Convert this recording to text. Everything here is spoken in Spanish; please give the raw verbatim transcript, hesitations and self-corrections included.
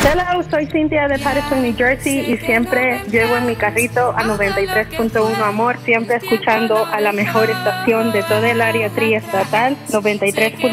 Hello, soy Cintia de Patterson, New Jersey y siempre llevo en mi carrito a noventa y tres punto uno Amor, siempre escuchando a la mejor estación de toda el área triestatal, noventa y tres punto uno.